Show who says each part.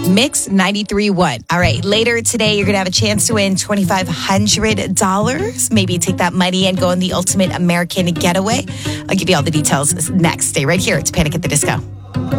Speaker 1: Mix 93.1. All right, later today, you're going to have a chance to win $2,500. Maybe take that money and go on the ultimate American getaway. I'll give you all the details next. Stay right here. It's Panic at the Disco.